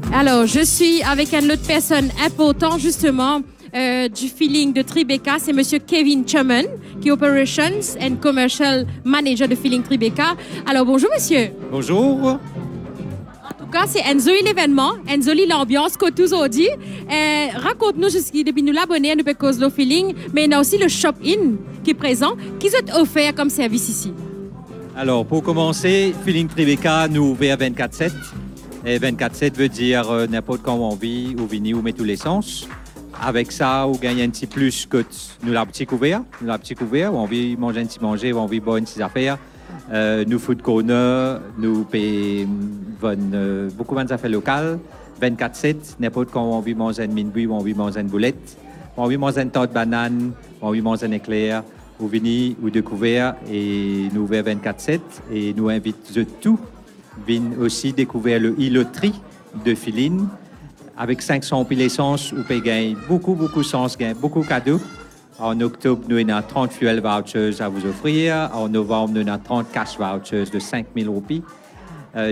Alors, je suis avec une autre personne importante, justement, du feeling de Tribeca. C'est Monsieur Kevin Chuman, qui est Operations and Commercial Manager de Feeling Tribeca. Alors, bonjour, monsieur. Bonjour. En tout cas, c'est Enzoli l'événement, Enzoli l'ambiance, que tous ont dit. Raconte-nous, depuis nous l'abonner, nous cause le feeling, mais il y a aussi le shop-in qui est présent. Qu'est-ce qui est offert comme service ici? Alors, pour commencer, Feeling Tribeca, nous ouvert 24/7. Et 24/7 veut dire n'importe quand on vit, ou vini, ou met tous les sens. Avec ça, on gagne un petit plus que nous l'avons petit couvert. Nous l'avons petit couvert, où on vit manger un petit manger, où on vit boire une petite affaire. Nous food corner, nous payons beaucoup de affaires locales. 24/7, n'importe quand on vit manger une minbui, ou on vit manger une boulette. On vit manger une tarte banane, on vit manger un éclair, ou vini, ou découvert. Et nous ouvert 24/7. Et nous invitons tout. Viennent aussi découvrir le e-loterie de Feeling avec 500 piles d'essence où peut gagner beaucoup de sens, beaucoup de cadeaux. En octobre, nous avons 30 fuel vouchers à vous offrir. En novembre, nous avons 30 cash vouchers de 5 000 roupies.